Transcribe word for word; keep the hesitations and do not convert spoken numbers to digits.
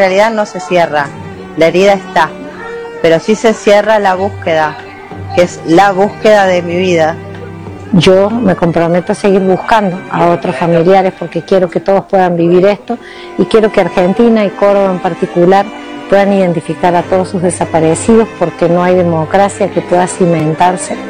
realidad no se cierra, la herida está, pero sí se cierra la búsqueda, que es la búsqueda de mi vida. Yo me comprometo a seguir buscando a otros familiares porque quiero que todos puedan vivir esto y quiero que Argentina y Córdoba en particular puedan identificar a todos sus desaparecidos porque no hay democracia que pueda cimentarse